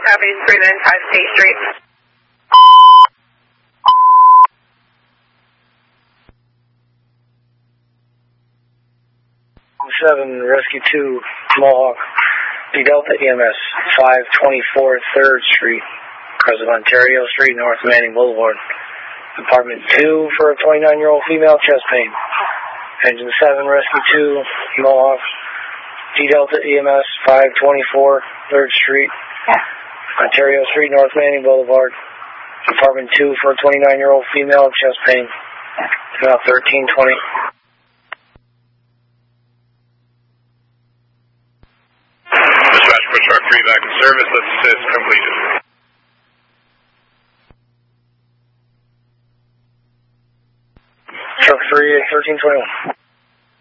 Copy, 395 State Street. 7 Rescue 2 Mohawk, D Delta EMS, 524 3rd Street, across of Ontario Street, North Manning Boulevard. Department 2 for a 29-year-old female, chest pain. Engine 7 Rescue 2 Mohawk, D Delta EMS, 524 3rd Street, Ontario Street, North Manning Boulevard. Department 2 for a 29-year-old female, chest pain. About 1320. Dispatch for truck 3 back in service. Let's assist completed. Truck 3, 1321.